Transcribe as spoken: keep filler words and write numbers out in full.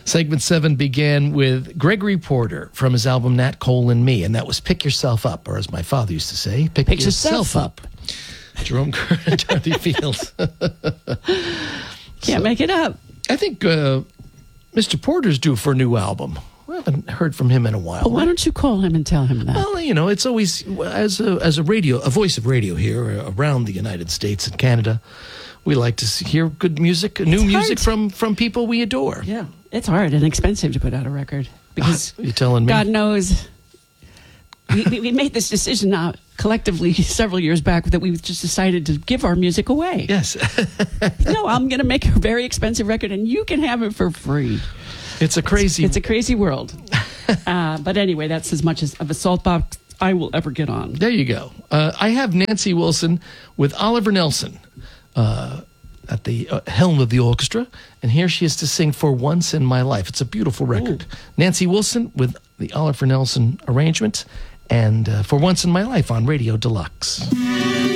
Segment seven began with Gregory Porter from his album Nat Cole and Me, and that was Pick Yourself Up, or as my father used to say, Pick, Pick Yourself, yourself Up. Jerome Kern and Dorothy Fields. Can't So, make it up. I think uh, Mister Porter's due for a new album. We haven't heard from him in a while. Well, why don't you call him and tell him that? Well, you know, it's always, as a, as a radio, a voice of radio here around the United States and Canada, we like to see, hear good music, new It's music hard. from, from people we adore. Yeah, it's hard and expensive to put out a record because You're telling me? God knows we, we, we made this decision now collectively several years back that we just decided to give our music away. Yes. No, I'm going to make a very expensive record and you can have it for free. It's a crazy... It's a crazy world. uh, but anyway, that's as much as of a salt box I will ever get on. There you go. Uh, I have Nancy Wilson with Oliver Nelson uh, at the uh, helm of the orchestra, and here she is to sing For Once in My Life. It's a beautiful record. Ooh. Nancy Wilson with the Oliver Nelson arrangement, and uh, For Once in My Life on Radio Deluxe.